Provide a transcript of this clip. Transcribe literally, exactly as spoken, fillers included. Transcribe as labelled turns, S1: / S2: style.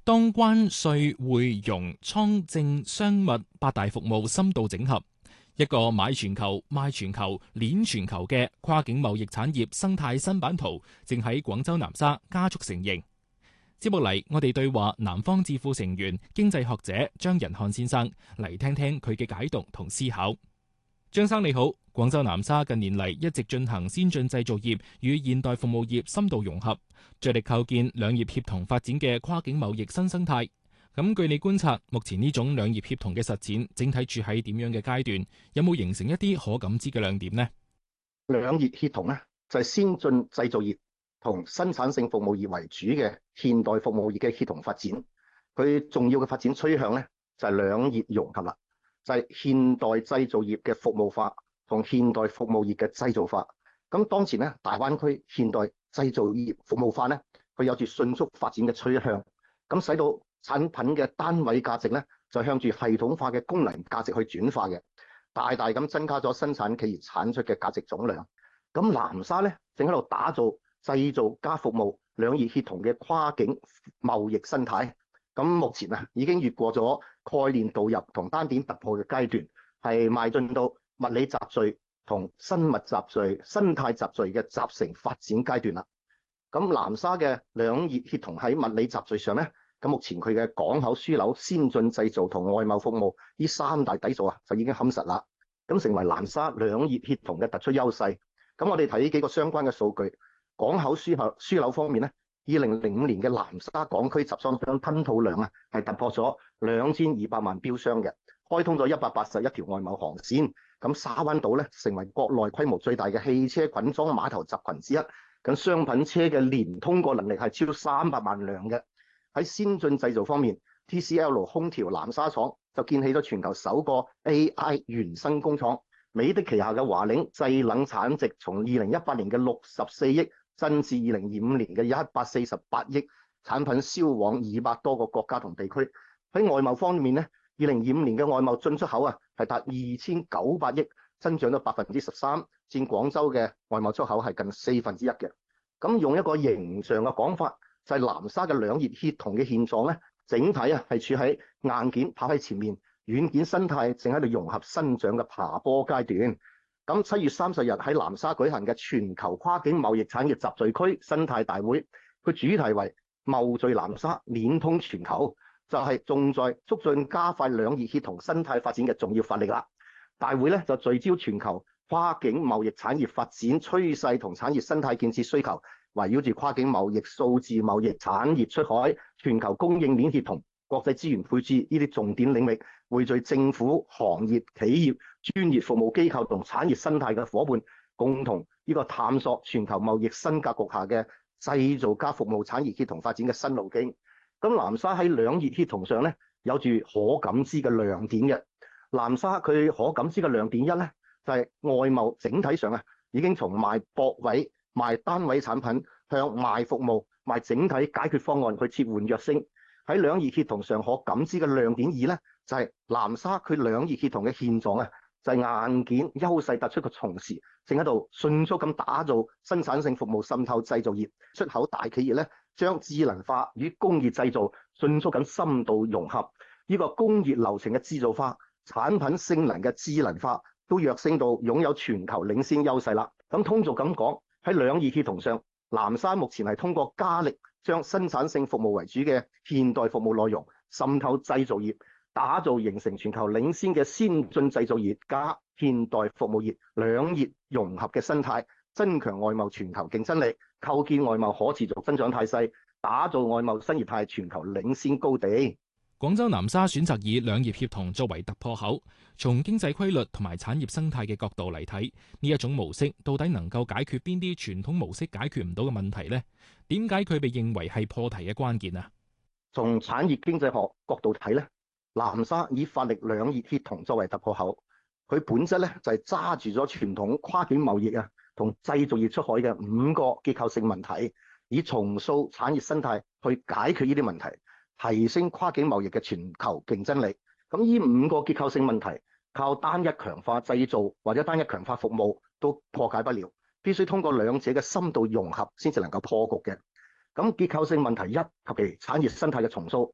S1: 當關稅匯融倉政商物八大服務深度整合，一個買全球、賣全球、鏈全球嘅跨境貿易產業生態新版圖正喺廣州南沙加速成形。接落嚟，我哋對話南方智庫成員、經濟學者張仁漢先生，嚟聽聽佢嘅解讀同思考。張生你好，廣州南沙近年嚟一直進行先進製造業與現代服務業深度融合，着力構建兩業協同發展嘅跨境貿易新生態。咁據你觀察，目前呢種兩業協同嘅實踐整體處喺點樣嘅階段？有冇形成一啲可感知嘅亮點呢？
S2: 兩業協同咧就係先進製造業同生產性服務業為主嘅現代服務業嘅協同發展。佢重要嘅發展趨向咧就係兩業融合啦，就係現代製造業嘅服務化同現代服務業嘅製造化。咁當前咧大灣區現代製造業服務化咧，佢有住迅速發展嘅趨向，咁使到產品嘅單位價值咧就向住系統化嘅功能價值去轉化嘅，大大咁增加咗生產企業產出嘅價值總量。咁南沙咧正喺度打造製造加服務兩業協同嘅跨境貿易生態。咁目前啊已經越過咗概念導入同單點突破嘅階段，係邁進到物理集聚同生物集聚、生態集聚嘅集成發展階段啦。咁南沙嘅兩業協同喺物理集聚上咧，咁目前佢嘅港口樞紐、先進製造同外貿服務呢三大底座啊，就已經冚實啦。咁成為南沙兩業協同嘅突出優勢。咁我哋睇幾個相關嘅數據，港口樞紐樞紐方面咧，二零零五年嘅南沙港區集裝箱吞吐量啊，係突破咗兩千二百萬標箱嘅，開通咗一百八十一條外貿航線。咁沙灣島咧成為國內規模最大嘅汽車滾裝碼頭集群之一。咁商品車嘅年通過能力係超三百萬輛嘅。喺先進製造方面 ，T C L 空調南沙廠就建起咗全球首個 A I 原生工廠。美的旗下嘅華領製冷產值從二零一八年嘅六十四億增至二零二五年嘅一百四十八億，產品銷往二百多個國家同地區。喺外貿方面咧，二零二五年嘅外貿進出口啊係達二千九百億，增長咗百分之十三，佔廣州嘅外貿出口係近四分之一嘅。咁用一個形象嘅講法，就係、是、南沙嘅兩業協同嘅現狀咧，整體啊係處喺硬件跑喺前面，軟件生態正喺度融合生長嘅爬坡階段。咁七月三十日喺南沙舉行嘅全球跨境貿易產業集聚區生態大會，佢主題為貿聚南沙，鏈通全球，就係、是、重在促進加快兩業協同生態發展嘅重要發力啦。大會咧就聚焦全球跨境貿易產業發展趨勢同產業生態建設需求，圍繞住跨境貿易、數字貿易、產業出海、全球供應鏈協同、國際資源配置呢啲重點領域，匯聚政府、行業、企業、專業服務機構同產業生態嘅夥伴，共同呢個探索全球貿易新格局下嘅製造加服務產業協同發展嘅新路徑。咁南沙喺兩業協同上咧，有住可感知嘅亮點嘅。南沙佢可感知嘅亮點一咧，就係、是、外貿整體上啊，已經從賣駁位、賣單位產品向賣服務、賣整體解決方案去切換躍升。喺兩業協同上可感知嘅亮點二咧，就係、是、南沙佢兩業協同嘅現狀啊，就係、是、硬件優勢突出嘅同時，正喺度迅速咁打造生產性服務滲透製造業，出口大企業咧將智能化與工業製造迅速咁深度融合，呢、這個工業流程嘅製造化、產品性能嘅智能化都躍升到擁有全球領先優勢啦。咁通俗咁講，喺兩業協同上，南沙目前係通過加力將生產性服務為主嘅現代服務內容滲透製造業，打造形成全球領先嘅先進製造業加現代服務業兩業融合嘅生態，增強外貿全球競爭力，構建外貿可持續增長態勢，打造外貿新業態全球領先高地。
S1: 廣州南沙選擇以兩業協同作為突破口，從經濟規律同埋產業生態嘅角度嚟睇，呢一種模式到底能夠解決邊啲傳統模式解決唔到嘅問題呢？點解佢被認為係破題嘅關鍵啊？
S2: 從產業經濟學角度睇咧，南沙以發力兩業協同作為突破口，佢本質咧就係揸住咗傳統跨境貿易啊同製造業出海嘅五個結構性問題，以重塑產業生態去解決呢啲問題，提升跨境貿易嘅全球競爭力。咁呢五個結構性問題，靠單一強化製造或者單一強化服務都破解不了，必須通過兩者嘅深度融合先至能夠破局嘅。咁結構性問題一，及其產業生態嘅重塑，